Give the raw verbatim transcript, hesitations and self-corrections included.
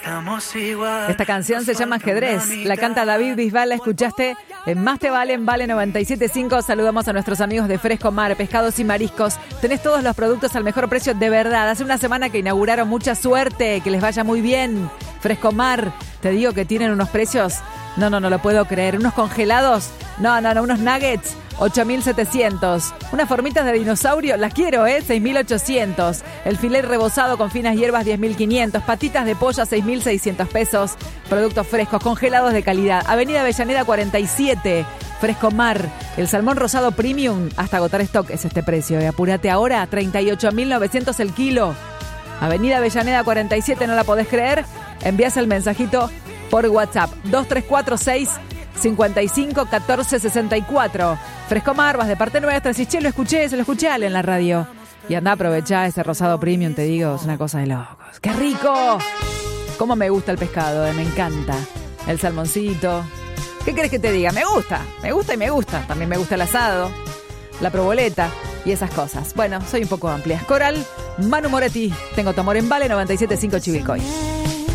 Esta canción se llama Ajedrez. La canta David Bisbal. La escuchaste en Más Te Vale, en Vale noventa y siete punto cinco. Saludamos a nuestros amigos de Fresco Mar, pescados y mariscos. Tenés todos los productos al mejor precio, de verdad. Hace una semana que inauguraron. Mucha suerte, que les vaya muy bien. Fresco Mar, te digo que tienen unos precios. No, no, no lo puedo creer. Unos congelados. No, no, no, unos nuggets. ocho mil setecientos. Unas formitas de dinosaurio, las quiero, ¿eh? seis mil ochocientos. El filet rebozado con finas hierbas, diez mil quinientos. Patitas de pollo, seis mil seiscientos pesos. Productos frescos, congelados de calidad. Avenida Avellaneda cuarenta y siete. Fresco Mar. El salmón rosado premium, hasta agotar stock es este precio. ¿eh? Apúrate ahora, treinta y ocho mil novecientos el kilo. Avenida Avellaneda cuarenta y siete, ¿no la podés creer? Envías el mensajito por WhatsApp. dos tres cuatro seis cincuenta y cinco catorce sesenta y cuatro. Fresco Mar, vas de parte nuestra. Si che, lo escuché, se lo escuché a Ale en la radio. Y anda a aprovechar ese rosado premium, te digo, es una cosa de locos. ¡Qué rico! Cómo me gusta el pescado, eh, me encanta. El salmoncito. ¿Qué querés que te diga? Me gusta, me gusta y me gusta. También me gusta el asado, la proboleta y esas cosas. Bueno, soy un poco amplia. Coral, Manu Moretti. Tengo tu amor en Vale noventa y siete punto cinco Chivilcoy.